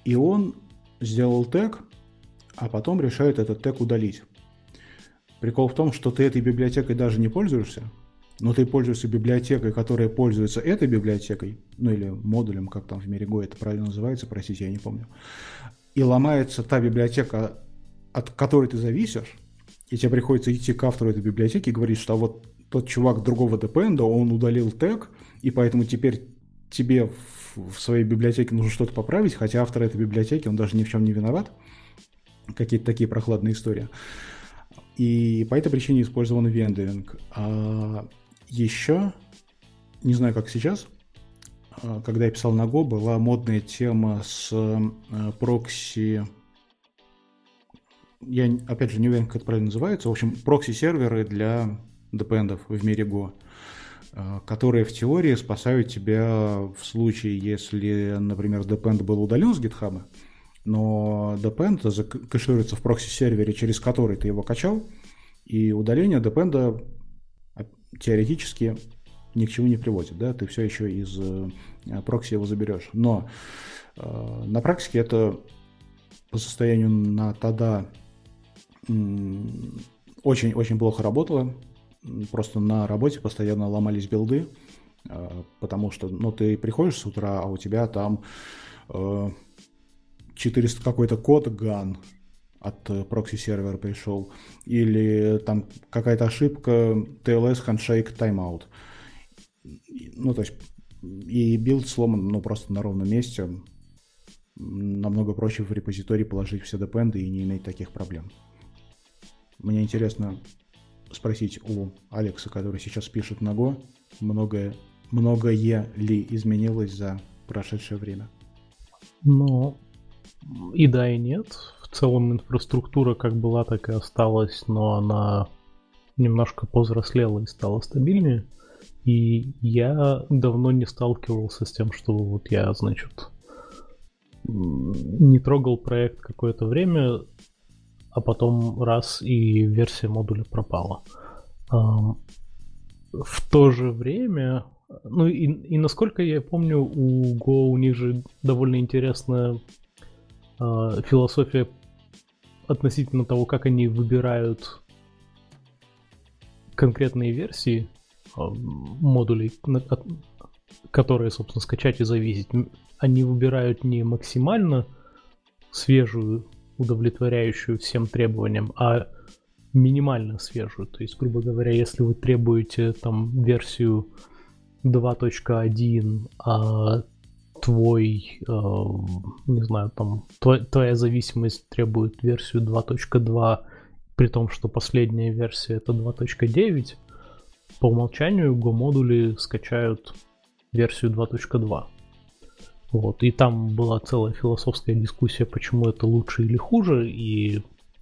И он сделал тег, а потом решает этот тег удалить. Прикол в том, что ты этой библиотекой даже не пользуешься, но ты пользуешься библиотекой, которая пользуется этой библиотекой, ну или модулем, как там в мире Go это правильно называется, простите, я не помню. И ломается та библиотека, от которой ты зависишь, и тебе приходится идти к автору этой библиотеки и говорить, что вот тот чувак другого депенда, он удалил тег, и поэтому теперь тебе в своей библиотеке нужно что-то поправить, хотя автор этой библиотеки, он даже ни в чем не виноват. Какие-то такие прохладные истории. И по этой причине использован вендоринг. А еще, не знаю, как сейчас, когда я писал на Go, была модная тема с прокси. Я, опять же, не уверен, как это правильно называется. В общем, прокси-серверы для депендов в мире Go, которые в теории спасают тебя в случае, если, например, депенд был удален с GitHub, но депенд кэшируется в прокси-сервере, через который ты его качал, и удаление депенда теоретически ни к чему не приводит. Да? Ты все еще из прокси его заберешь. Но на практике это по состоянию на тогда очень-очень плохо работало. Просто на работе постоянно ломались билды, потому что ты приходишь с утра, а у тебя там 400 какой-то код GAN от прокси-сервера пришел, или там какая-то ошибка TLS handshake timeout. То есть и билд сломан, просто на ровном месте. Намного проще в репозиторий положить все депенды и не иметь таких проблем. Мне интересно спросить у Алекса, который сейчас пишет на Go, многое ли изменилось за прошедшее время? И да, и нет. В целом инфраструктура как была, так и осталась, но она немножко повзрослела и стала стабильнее. И я давно не сталкивался с тем, что я, не трогал проект какое-то время, а потом раз и версия модуля пропала. В то же время, и насколько я помню, у Go у них же довольно интересная философия относительно того, как они выбирают конкретные версии модулей, которые, собственно, скачать и зависеть. Они выбирают не максимально свежую, удовлетворяющую всем требованиям, а минимально свежую. То есть, грубо говоря, если вы требуете там версию 2.1, а твоя зависимость требует версию 2.2, при том, что последняя версия это 2.9, по умолчанию Go-модули скачают версию 2.2. И там была целая философская дискуссия, почему это лучше или хуже, и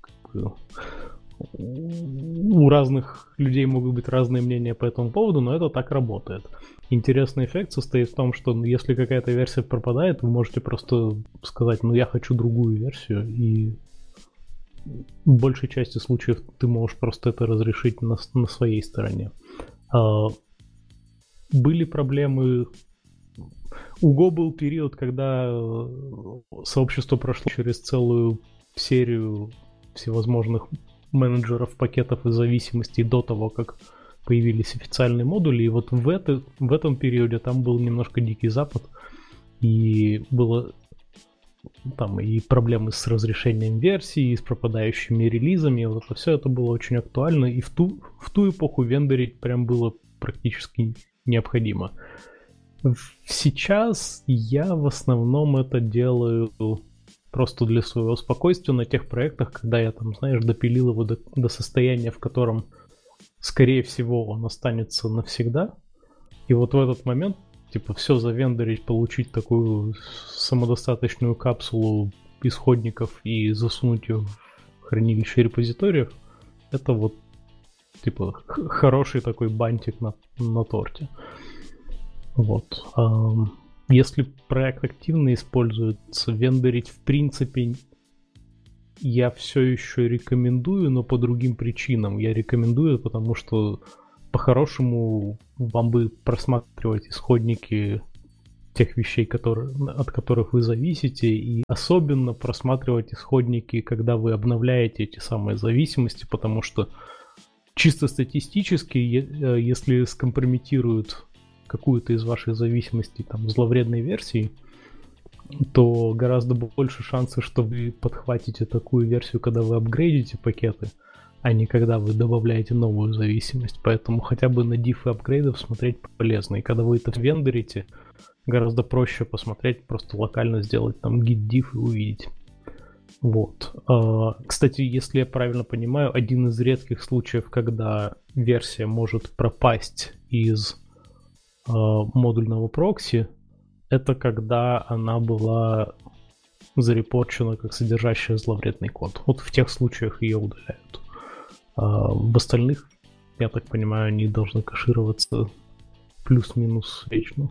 у разных людей могут быть разные мнения по этому поводу, но это так работает. Интересный эффект состоит в том, что если какая-то версия пропадает, вы можете просто сказать, я хочу другую версию, и в большей части случаев ты можешь просто это разрешить на своей стороне. Были проблемы. У Go был период, когда сообщество прошло через целую серию всевозможных менеджеров пакетов и зависимостей до того, как появились официальные модули, и в этом периоде там был немножко дикий запад, и было там и проблемы с разрешением версий, и с пропадающими релизами, все это было очень актуально, и в ту эпоху вендорить прям было практически необходимо. Сейчас я в основном это делаю просто для своего спокойствия на тех проектах, когда я допилил его до состояния, в котором, скорее всего, он останется навсегда. И в этот момент, все завендорить, получить такую самодостаточную капсулу исходников и засунуть ее в хранилище репозиториев, это хороший такой бантик на торте. Если проект активно используется, вендорить в принципе я все еще рекомендую, но по другим причинам. Я рекомендую, потому что по-хорошему вам бы просматривать исходники тех вещей, от которых вы зависите, и особенно просматривать исходники, когда вы обновляете эти самые зависимости, потому что чисто статистически, если скомпрометируют какую-то из ваших зависимостей там зловредной версией, то гораздо больше шансов, что вы подхватите такую версию, когда вы апгрейдите пакеты, а не когда вы добавляете новую зависимость. Поэтому хотя бы на диффы апгрейдов смотреть полезно. И когда вы это вендорите, гораздо проще посмотреть, просто локально сделать там git diff и увидеть. Вот. Кстати, если я правильно понимаю, один из редких случаев, когда версия может пропасть из модульного прокси, это когда она была зарепорчена как содержащая зловредный код. Вот в тех случаях ее удаляют. В остальных, я так понимаю, они должны кэшироваться плюс-минус вечно.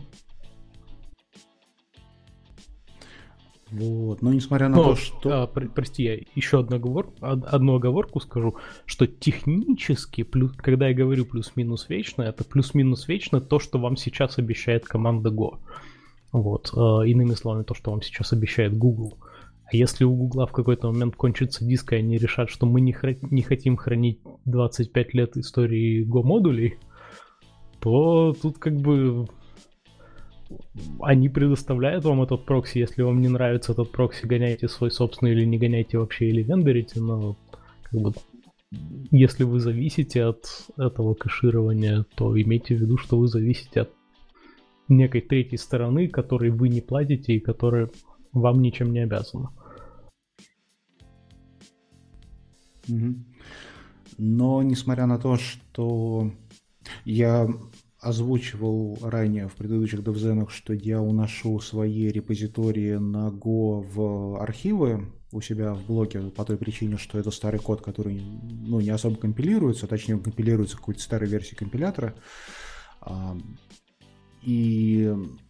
Вот. Но несмотря на то, что... Прости, я еще одну оговорку скажу, что технически, когда я говорю плюс-минус вечно, это плюс-минус вечно то, что вам сейчас обещает команда Go. Вот. Иными словами, то, что вам сейчас обещает Google. А если у Google в какой-то момент кончится диск, и они решат, что мы не хотим хранить 25 лет истории Go-модулей, то тут как бы они предоставляют вам этот прокси. Если вам не нравится этот прокси, гоняйте свой собственный или не гоняйте вообще, или вендорите, но как бы, если вы зависите от этого кэширования, то имейте в виду, что вы зависите от некой третьей стороны, которой вы не платите и которая вам ничем не обязана. Но несмотря на то, что я озвучивал ранее в предыдущих DevZen'ах, что я уношу свои репозитории на Go в архивы у себя в блоке по той причине, что это старый код, который не особо компилируется, точнее компилируется какой-то старой версии компилятора. И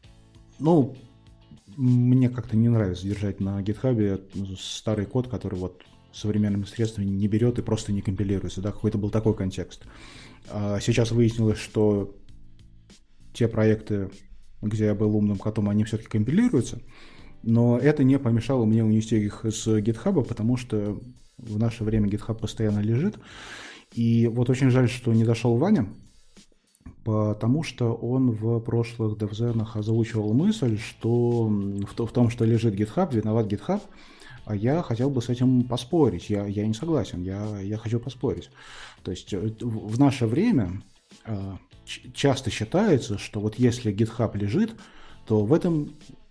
мне как-то не нравится держать на GitHub старый код, который вот современными средствами не берет и просто не компилируется. Да, какой-то был такой контекст. Сейчас выяснилось, что те проекты, где я был умным котом, они все-таки компилируются, но это не помешало мне унести их с GitHub, потому что в наше время GitHub постоянно лежит. И вот очень жаль, что не дошел Ваня, потому что он в прошлых DevZen'ах озвучивал мысль, что в том, что лежит GitHub, виноват GitHub, а я хотел бы с этим поспорить. Я не согласен, я хочу поспорить. То есть в наше время часто считается, что вот если GitHub лежит, то в этом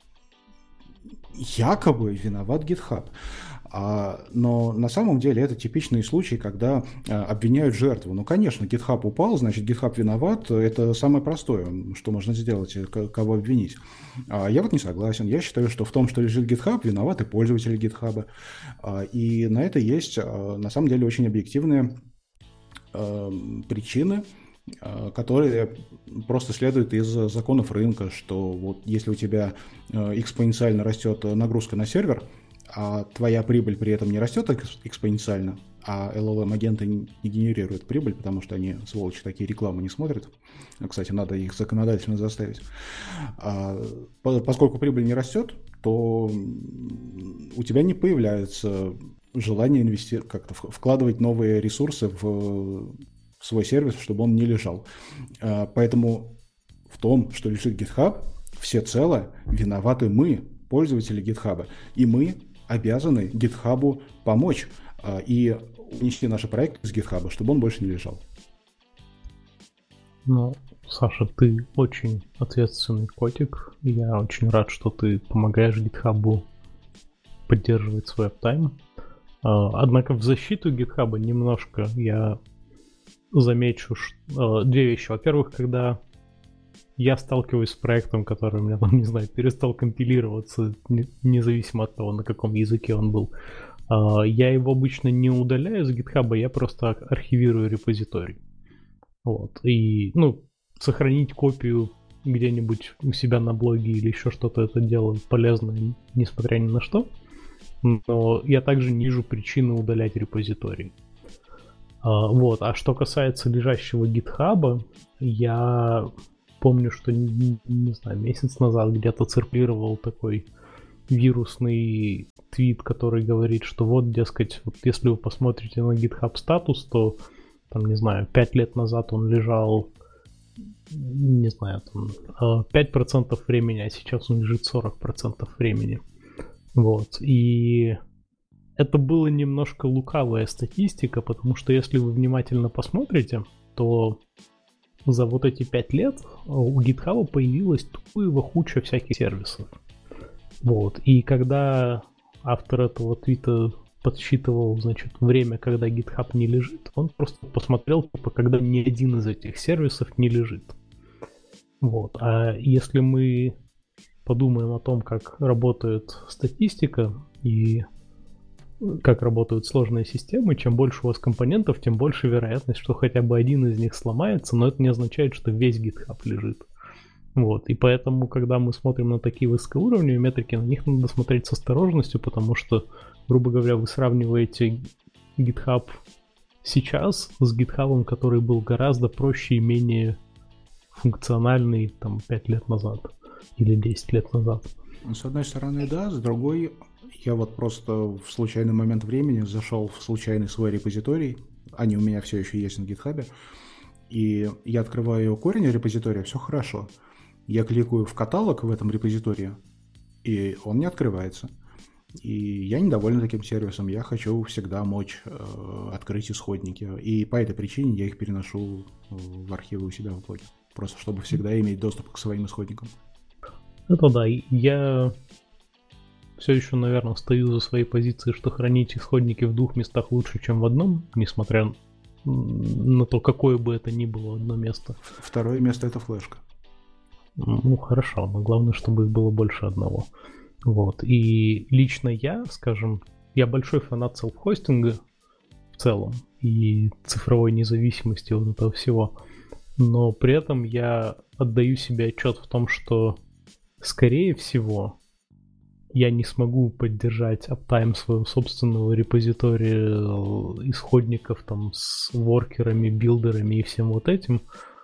якобы виноват GitHub. Но на самом деле это типичный случай, когда обвиняют жертву. Ну, конечно, GitHub упал, значит, GitHub виноват. Это самое простое, что можно сделать, кого обвинить. Я вот не согласен. Я считаю, что в том, что лежит GitHub, виноваты пользователи GitHub. И на это есть, на самом деле, очень объективные причины, которые просто следуют из законов рынка, что вот если у тебя экспоненциально растет нагрузка на сервер, а твоя прибыль при этом не растет экспоненциально, а LLM-агенты не генерируют прибыль, потому что они, сволочи, такие рекламы не смотрят. Кстати, надо их законодательно заставить. Поскольку прибыль не растет, то у тебя не появляется желание как-то вкладывать новые ресурсы в свой сервис, чтобы он не лежал. Поэтому в том, что лежит GitHub, всецело виноваты мы, пользователи GitHub. И мы обязаны GitHub помочь и унести наши проекты с GitHub, чтобы он больше не лежал. Ну, Саша, ты очень ответственный котик. Я очень рад, что ты помогаешь GitHub поддерживать свой аптайм. Однако в защиту GitHub немножко я замечу две вещи. Во-первых, когда я сталкиваюсь с проектом, который у меня, там, не знаю, перестал компилироваться, независимо от того, на каком языке он был, я его обычно не удаляю с GitHub, я просто архивирую репозиторий. Вот. И, сохранить копию где-нибудь у себя на блоге или еще что-то, это дело полезно, несмотря ни на что. Но я также не вижу причины удалять репозиторий. Вот. А что касается лежащего GitHub, я помню, что, не знаю, месяц назад где-то циркулировал такой вирусный твит, который говорит, что вот, дескать, вот если вы посмотрите на GitHub статус, то, там, не знаю, 5 лет назад он лежал, не знаю, там, 5% времени, а сейчас он лежит 40% времени. Вот. И это была немножко лукавая статистика, потому что если вы внимательно посмотрите, то за вот эти 5 лет у GitHub появилась куча всяких сервисов. Вот. И когда автор этого твита подсчитывал, значит, время, когда GitHub не лежит, он просто посмотрел, когда ни один из этих сервисов не лежит. Вот. А если мы подумаем о том, как работает статистика и как работают сложные системы, чем больше у вас компонентов, тем больше вероятность, что хотя бы один из них сломается, но это не означает, что весь GitHub лежит. Вот. И поэтому, когда мы смотрим на такие высокоуровневые метрики, на них надо смотреть с осторожностью, потому что, грубо говоря, вы сравниваете GitHub сейчас с GitHub, который был гораздо проще и менее функциональный там 5 лет назад или 10 лет назад. С одной стороны, да, с другой, я вот просто в случайный момент времени зашел в случайный свой репозиторий, они у меня все еще есть на GitHub, и я открываю корень репозитория, все хорошо. Я кликаю в каталог в этом репозитории, и он не открывается. И я недоволен таким сервисом, я хочу всегда мочь открыть исходники. И по этой причине я их переношу в архивы у себя в блоге. Просто чтобы всегда иметь доступ к своим исходникам. Это да, я все еще, наверное, стою за своей позицией, что хранить исходники в двух местах лучше, чем в одном, несмотря на то, какое бы это ни было одно место. Второе место — это флешка. Ну, хорошо, но главное, чтобы их было больше одного. Вот. И лично я, скажем, я большой фанат селф-хостинга в целом и цифровой независимости вот этого всего. Но при этом я отдаю себе отчет в том, что, скорее всего, я не смогу поддержать аптайм своего собственного репозитория исходников там с воркерами, билдерами и всем вот этим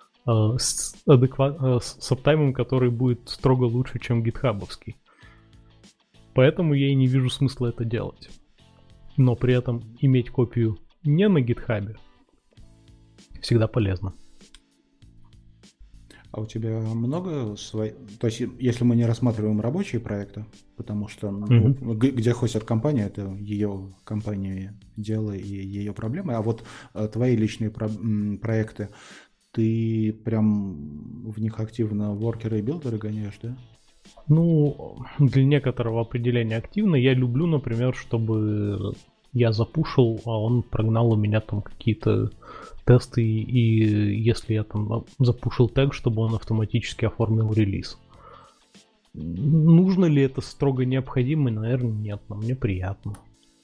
с аптаймом, который будет строго лучше, чем гитхабовский. Поэтому я и не вижу смысла это делать. Но при этом иметь копию не на гитхабе всегда полезно. А у тебя много своих... То есть, если мы не рассматриваем рабочие проекты, потому что где хостит компания, это ее компания дело и ее проблемы, а вот твои личные проекты, ты прям в них активно воркеры и билдеры гоняешь, да? Ну, для некоторого определения активно. Я люблю, например, чтобы я запушил, а он прогнал у меня там какие-то тесты, и если я там запушил тег, чтобы он автоматически оформил релиз. Нужно ли это строго необходимо? Наверное, нет, но мне приятно.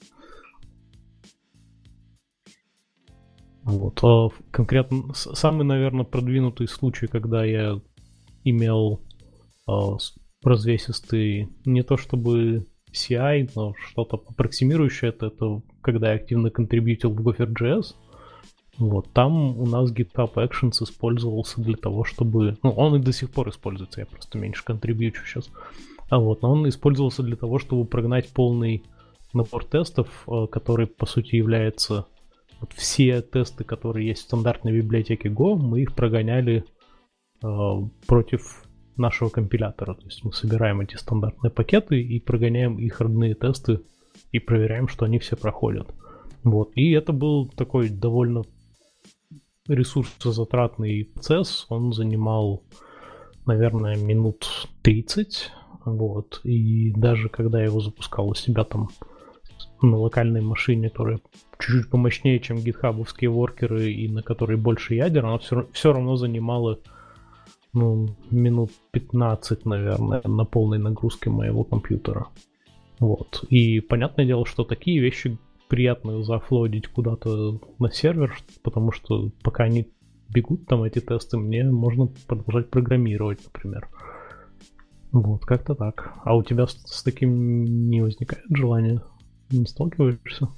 Вот. А конкретно самый, наверное, продвинутый случай, когда я имел развесистый, не то чтобы CI, но что-то аппроксимирующее это когда я активно контрибьютил в Gopher.js. Вот, там у нас GitHub Actions использовался для того, чтобы... Ну, он и до сих пор используется, я просто меньше контрибьючу сейчас. Но он использовался для того, чтобы прогнать полный набор тестов, который, по сути, является... Вот все тесты, которые есть в стандартной библиотеке Go, мы их прогоняли против нашего компилятора. То есть мы собираем эти стандартные пакеты и прогоняем их родные тесты и проверяем, что они все проходят. Вот. И это был такой довольно ресурсозатратный процесс. Он занимал, наверное, минут 30. Вот. И даже когда я его запускал у себя там на локальной машине, которая чуть-чуть помощнее, чем гитхабовские воркеры и на которой больше ядер, она все равно занимала минут 15, наверное, на полной нагрузке моего компьютера. Вот. И понятное дело, что такие вещи приятно зафлодить куда-то на сервер, потому что пока они бегут там, эти тесты, мне можно продолжать программировать, например. Вот, как-то так. А у тебя с таким не возникает желания? Не сталкиваешься?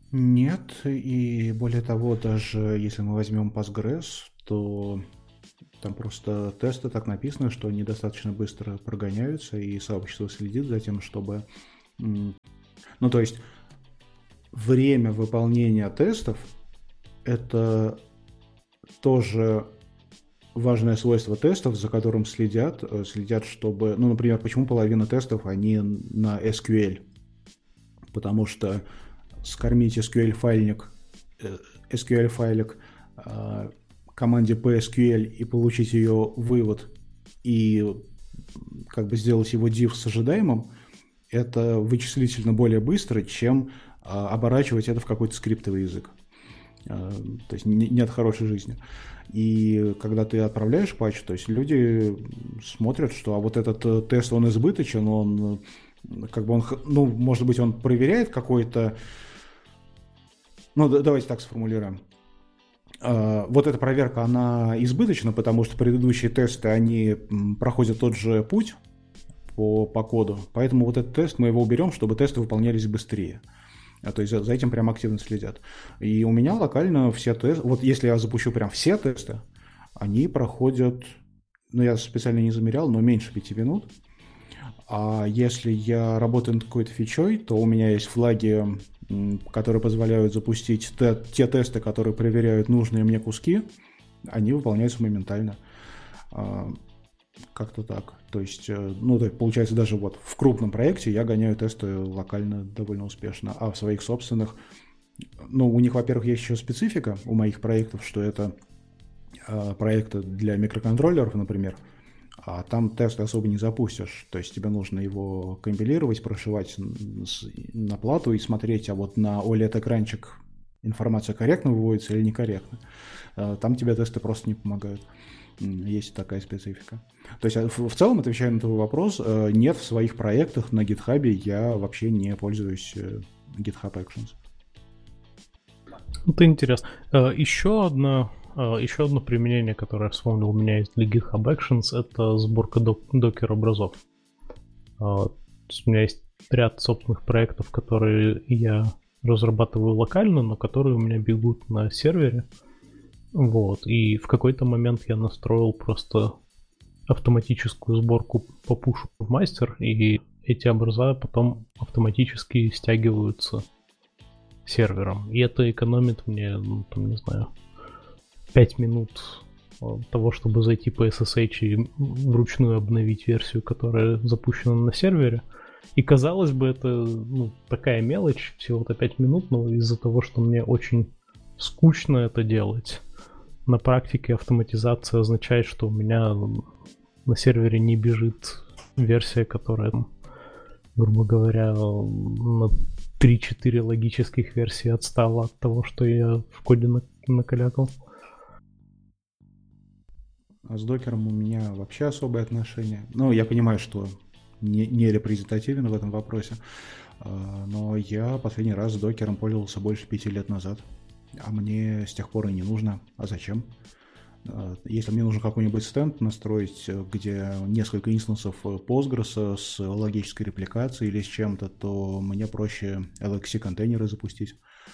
Нет, и более того, даже если мы возьмем Postgres, то Там просто тесты так написаны, что они достаточно быстро прогоняются, и сообщество следит за тем, чтобы... Ну, то есть время выполнения тестов — это тоже важное свойство тестов, за которым следят, чтобы... Ну, например, почему половина тестов, они на SQL? Потому что скормить SQL-файлик команде PSQL и получить ее вывод и как бы сделать его div с ожидаемым, это вычислительно более быстро, чем оборачивать это в какой-то скриптовый язык. То есть нет хорошей жизни. И когда ты отправляешь патч, то есть люди смотрят, что вот этот тест, он избыточен, он как бы он, ну, может быть, он проверяет какой-то... Ну, давайте так сформулируем. Вот эта проверка, она избыточна, потому что предыдущие тесты, они проходят тот же путь по коду, поэтому вот этот тест мы его уберем, чтобы тесты выполнялись быстрее. То есть за этим прям активно следят. И у меня локально все тесты, вот если я запущу прям все тесты, они проходят, ну я специально не замерял, но меньше 5 минут. А если я работаю над какой-то фичой, то у меня есть флаги, которые позволяют запустить те тесты, которые проверяют нужные мне куски, они выполняются моментально. Как-то так. То есть, ну, получается, даже вот в крупном проекте я гоняю тесты локально довольно успешно, а в своих собственных, ну, у них, во-первых, есть еще специфика у моих проектов, что это проекты для микроконтроллеров, например, а там тесты особо не запустишь. То есть тебе нужно его компилировать, прошивать на плату и смотреть, а вот на OLED-экранчик информация корректно выводится или некорректно. Там тебе тесты просто не помогают. Есть такая специфика. То есть в целом, отвечая на твой вопрос, нет, в своих проектах на GitHub я вообще не пользуюсь GitHub Actions. Это интересно. Еще одно применение, которое я вспомнил, у меня есть для GitHub Actions, это сборка докер-образов. У меня есть ряд собственных проектов, которые я разрабатываю локально, но которые у меня бегут на сервере. Вот. И в какой-то момент я настроил просто автоматическую сборку по пушу в мастер, и эти образа потом автоматически стягиваются сервером. И это экономит мне, ну, там, не знаю, 5 минут того, чтобы зайти по SSH и вручную обновить версию, которая запущена на сервере. И казалось бы, это, ну, такая мелочь, всего-то 5 минут, но из-за того, что мне очень скучно это делать, на практике автоматизация означает, что у меня на сервере не бежит версия, которая, грубо говоря, на 3-4 логических версий отстала от того, что я в коде накалякал. А с докером у меня вообще особые отношения. Ну, я понимаю, что не репрезентативен в этом вопросе, но я последний раз с докером пользовался больше 5 лет назад. А мне с тех пор и не нужно. А зачем? Если мне нужно какой-нибудь стенд настроить, где несколько инстансов Postgres с логической репликацией или с чем-то, то мне проще LXC-контейнеры запустить.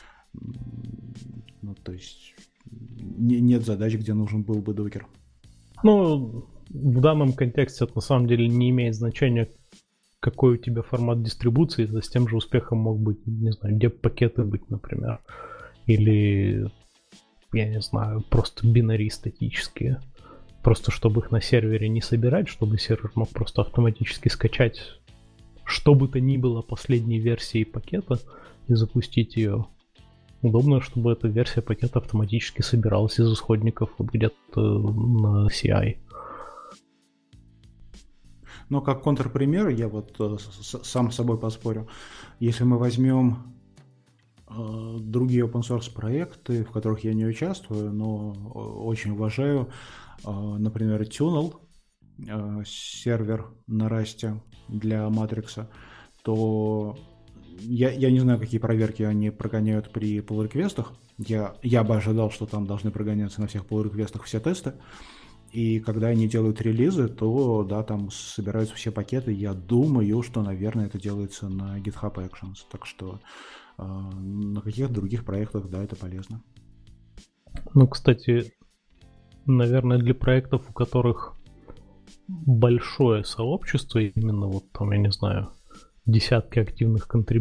Ну, то есть нет задач, где нужен был бы докер. Ну, в данном контексте это на самом деле не имеет значения, какой у тебя формат дистрибуции. Это с тем же успехом мог быть, не знаю, деп-пакеты быть, например. Или, я не знаю, просто бинари статические. Просто чтобы их на сервере не собирать, чтобы сервер мог просто автоматически скачать что бы то ни было последней версии пакета и запустить ее. Удобно, чтобы эта версия пакета автоматически собиралась из исходников вот где-то на CI. Но как контрпример, я вот сам с собой поспорю. Если мы возьмем другие open source проекты, в которых я не участвую, но очень уважаю, например, Tunnel, сервер на Rust для Matrix, то я не знаю, какие проверки они прогоняют при pull-реквестах. Я бы ожидал, что там должны прогоняться на всех pull-реквестах все тесты. И когда они делают релизы, то да, там собираются все пакеты. Я думаю, что, наверное, это делается на GitHub Actions. Так что на каких-то других проектах, да, это полезно. Ну, кстати, наверное, для проектов, у которых большое сообщество, именно вот там, я не знаю, десятки активных контрибьюторов,